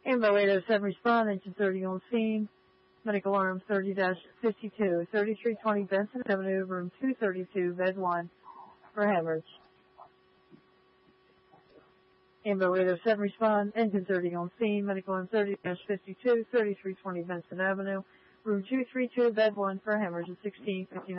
Ambo 807 respond, engine 30 on scene. Medical arm 30-52, 3320 Benson Avenue, room 232, bed 1, for hemorrhage. Ambo 807 respond, engine 30 on scene. Medical arm 30-52, 3320 Benson Avenue, room 232, bed 1, for hemorrhage at 1659.